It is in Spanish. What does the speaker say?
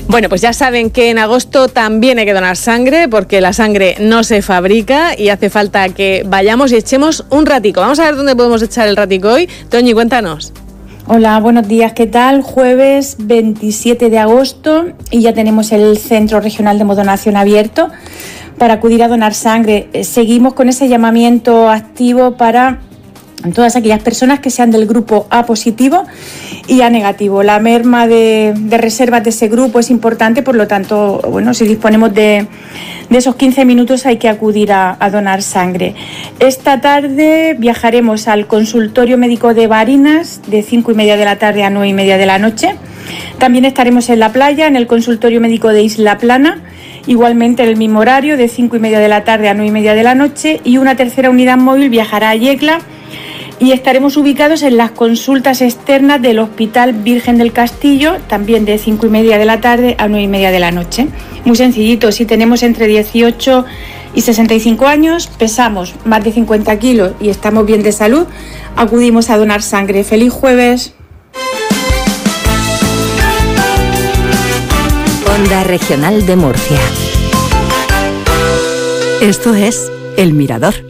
Bueno, pues ya saben que en agosto también hay que donar sangre, porque la sangre no se fabrica y hace falta que vayamos y echemos un ratico. Vamos a ver dónde podemos echar el ratico hoy. Toñi, cuéntanos. Hola, buenos días, ¿qué tal? Jueves 27 de agosto y ya tenemos el Centro Regional de Hemodonación abierto para acudir a donar sangre. Seguimos con ese llamamiento activo para todas aquellas personas que sean del grupo A positivo y A negativo. La merma de reservas de ese grupo es importante, por lo tanto, bueno, si disponemos de esos 15 minutos hay que acudir a donar sangre. Esta tarde viajaremos al consultorio médico de Barinas de 5:30 de la tarde a 9:30 de la noche. También estaremos en la playa, en el consultorio médico de Isla Plana, igualmente en el mismo horario, de 5:30 de la tarde a 9:30 de la noche, y una tercera unidad móvil viajará a Yecla y estaremos ubicados en las consultas externas del Hospital Virgen del Castillo, también de 5:30 de la tarde a 9:30 de la noche. Muy sencillito, si tenemos entre 18 y 65 años, pesamos más de 50 kilos y estamos bien de salud, acudimos a donar sangre. ¡Feliz jueves! Onda Regional de Murcia. Esto es El Mirador.